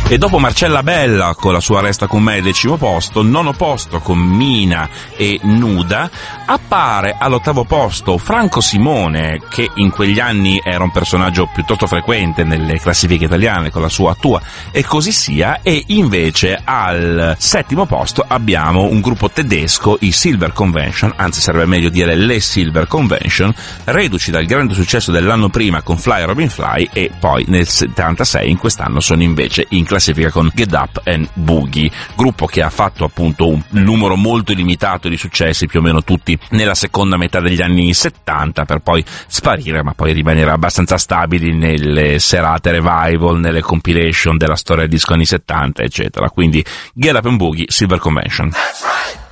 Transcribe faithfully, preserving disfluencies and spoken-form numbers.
E dopo Marcella Bella con la sua Resta con me, decimo posto, nono posto con Mina e Nuda, appare all'ottavo posto Franco Simone, che in quegli anni era un personaggio piuttosto frequente nelle classifiche italiane con la sua Tua e così sia, e invece al settimo posto abbiamo un gruppo tedesco, i Silver Convention, anzi sarebbe meglio dire le Silver Convention, reduci dal grande successo dell'anno prima con Fly Robin Fly, e poi nel settantasei, in quest'anno, sono invece in classifica con Get Up and Boogie, gruppo che ha fatto appunto un numero molto limitato di successi, più o meno tutti nella seconda metà degli anni settanta, per poi sparire, ma poi rimanere abbastanza stabili nelle serate revival, nelle compilation della storia del disco anni settanta, eccetera. Quindi Get Up and Boogie, Silver Convention.